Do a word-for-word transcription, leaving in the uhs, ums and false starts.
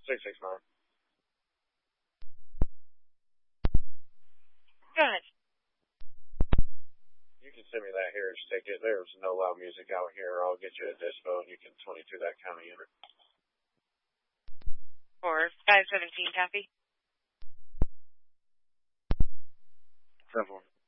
six six nine. Go ahead. You can send me that Heritage ticket. There's no loud music out here. I'll get you a dispo, and you can twenty-two that county unit. For five seventeen, copy. ten four.